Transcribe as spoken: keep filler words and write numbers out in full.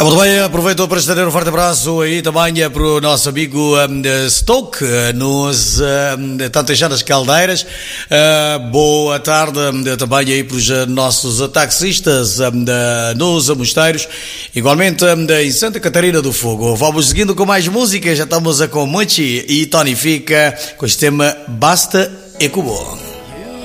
É, muito bem, aproveito para estender um forte abraço aí também para o nosso amigo um, Stoke, nos um, Tantas Caldeiras. Uh, boa tarde um, também aí para os nossos taxistas um, nos Mosteiros, igualmente um, em Santa Catarina do Fogo. Vamos seguindo com mais música, já estamos com Muchi e Tony Fica com este tema Basta e Cubo.